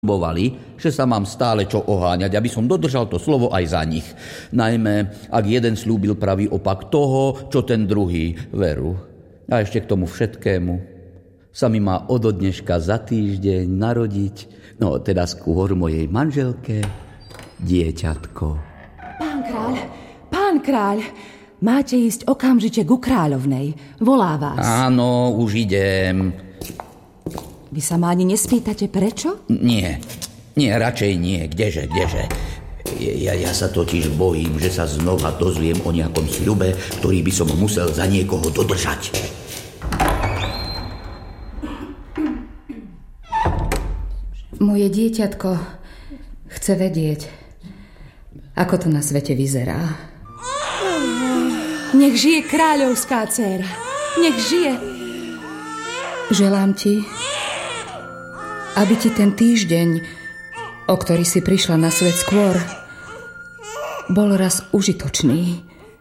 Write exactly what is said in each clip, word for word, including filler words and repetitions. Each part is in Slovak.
Bovali, že sa mám stále čo oháňať, aby som dodržal to slovo aj za nich. Najmä, ak jeden slúbil pravý opak toho, čo ten druhý veru. A ešte k tomu všetkému sa mi má od dneška za týždeň narodiť, no teda skôr mojej manželke, dieťatko. Pán kráľ, pán kráľ, máte ísť okamžite ku kráľovnej. Volá vás. Áno, už idem. Vy sa ma ani nespýtate, prečo? Nie, nie, radšej nie. Kdeže, kdeže? Ja, ja sa totiž bojím, že sa znova dozviem o nejakom sľube, ktorý by som musel za niekoho dodržať. Moje dieťatko chce vedieť, ako to na svete vyzerá. Nech žije kráľovská dcéra. Nech žije. Želám ti, aby ti ten týždeň, o ktorý si prišla na svet skôr, bol raz užitočný.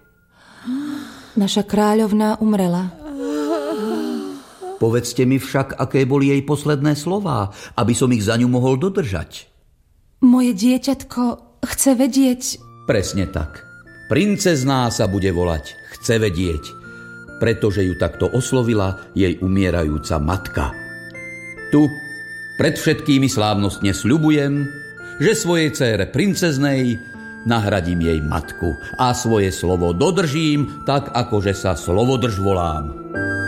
Naša kráľovná umrela. Povedzte mi však, aké boli jej posledné slová, aby som ich za ňu mohol dodržať. Moje dieťatko chce vedieť... Presne tak. Princezná sa bude volať Chce vedieť, pretože ju takto oslovila jej umierajúca matka. Tu pred všetkými slávnostne sľubujem, že svojej dcére princeznej nahradím jej matku a svoje slovo dodržím, tak akože sa slovodrž volám.